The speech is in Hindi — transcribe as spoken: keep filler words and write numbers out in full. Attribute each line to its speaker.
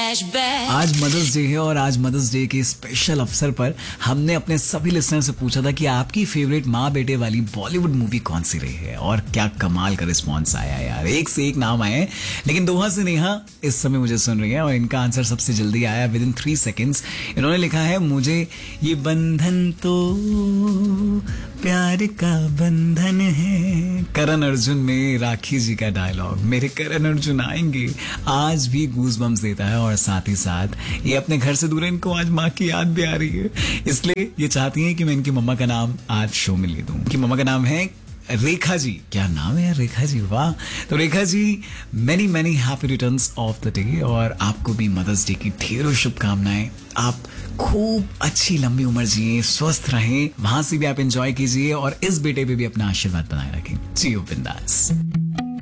Speaker 1: फ्लैशबैक।
Speaker 2: आज मदर्स डे है और आज मदर्स डे के स्पेशल अवसर पर हमने अपने सभी लिसनर से पूछा था कि आपकी फेवरेट माँ बेटे वाली बॉलीवुड मूवी कौन सी रही है, और क्या कमाल का रिस्पॉन्स आया यार। एक से एक नाम आए, लेकिन दोहा से नेहा इस समय मुझे सुन रही है और इनका आंसर सबसे जल्दी आया विद इन थ्री सेकेंड्स। इन्होंने लिखा है, मुझे ये बंधन तो प्यार का बंधन है। करण अर्जुन में राखी जी का डायलॉग, मेरे करण अर्जुन आएंगे, आज भी गूज बम्स देता है। और साथ ही साथ ये अपने घर से दूर है, इनको आज माँ की याद भी आ रही है, इसलिए ये चाहती हैं कि मैं इनकी मम्मा का नाम आज शो में ले दूं। इनकी मम्मा का नाम है रेखा जी। क्या नाम है यार, रेखा जी, वाह। तो Rekha ji, many many happy returns of the day, और आपको भी मदर्स डे की ढेरों शुभकामनाएं। आप खूब अच्छी लंबी उम्र जिए, स्वस्थ रहें, वहां से भी आप एंजॉय कीजिए और इस बेटे पे भी अपना आशीर्वाद बनाए रखें। जियो बिंदास।